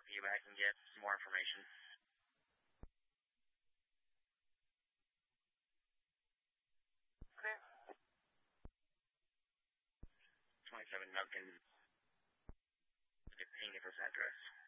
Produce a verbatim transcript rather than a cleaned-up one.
R P back and get some more information. Okay. twenty-seven Duncan. Ping at this address.